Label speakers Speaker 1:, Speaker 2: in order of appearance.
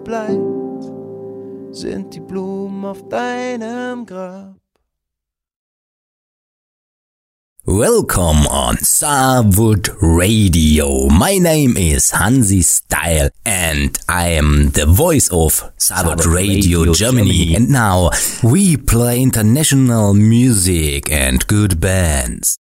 Speaker 1: bleibt, sind die Blumen auf deinem Grab.
Speaker 2: Welcome on Starwood Radio. My name is Hansi Style and I am the voice of Starwood Radio Germany. And now we play international music and good bands.